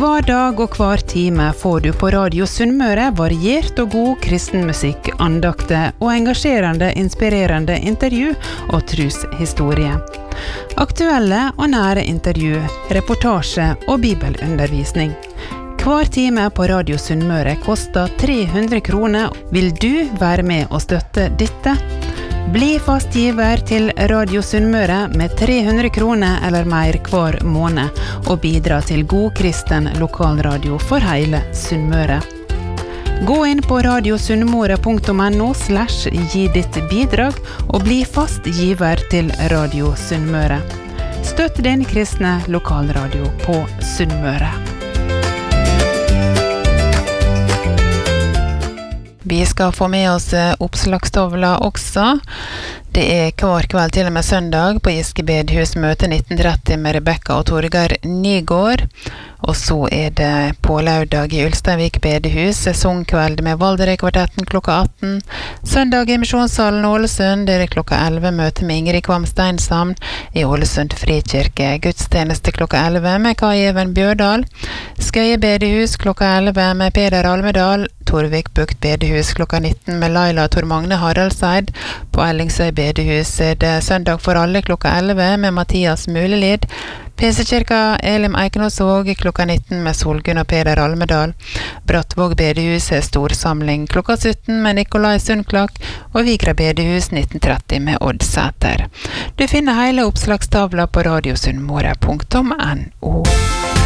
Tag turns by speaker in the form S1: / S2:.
S1: Hver dag og hver time får du på Radio Sunnmøre variert og god kristenmusikk, andakter og engasjerende, inspirerende intervju og troshistorie. Aktuelle og nære intervju, reportasje og bibelundervisning. Hver time på Radio Sunnmøre koster 300 kroner. Vil du være med og støtte dette? Bli fast giver til Radio Sunnmøre med 300 kroner eller mer hver måned og bidra til god kristen lokalradio for hele Sunnmøre. Gå inn på radiosunnmøre.no/gi ditt bidrag og bli fast giver til Radio Sunnmøre. Støtt din kristne lokalradio på Sunnmøre. Vi skal få med oss oppslagstavla også. Det hver kveld til og med søndag på Giske bedehus møte 1930 med Rebekka og Torgeir Nygård. Og så det på lørdag i Ulsteinvik bedehus, sesongkveld med Valderøy-kvartetten klokka 18. Søndag i Misjonssalen Ålesund, klokka 11 møte med Ingrid Kvam Steinshamn i Ålesund Frikirke. Gudstjeneste klokka 11 med Kai Even Bjørdal. Skøye bedehus klokka 11 med Peder Almedal. Torvik Bukt bedehus klokka 19 med Laila Tor Magne Haraldseid. På Ellingsøy bedehus det søndag for alle klokka 11 med Mathias Mulelid. Pesekirka Elim Eikenåsvåg klokka 19 med Solgunn og Peder Almedal. Brattvåg bedehus storsamling klokka 17 med Nikolai Sundklak og Vigra bedehus 1930 med Odd Sæter. Du finner hele oppslagstavla på radiosunnmøre.no.